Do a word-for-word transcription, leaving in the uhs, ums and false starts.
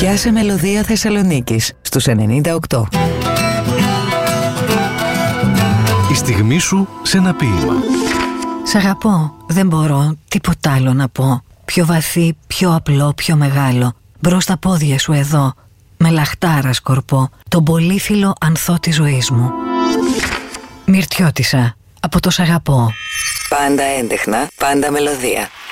Πιάσε μελωδία Θεσσαλονίκης στους ενενήντα οκτώ. Η στιγμή σου σε ένα ποίημα. Σ' αγαπώ, δεν μπορώ τίποτα άλλο να πω. Πιο βαθύ, πιο απλό, πιο μεγάλο. Μπρος στα πόδια σου εδώ, με λαχτάρα σκορπώ, τον πολύφιλο ανθό της ζωής μου. Μυρτιώτισσα, από το σ' αγαπώ. Πάντα έντεχνα, πάντα μελωδία.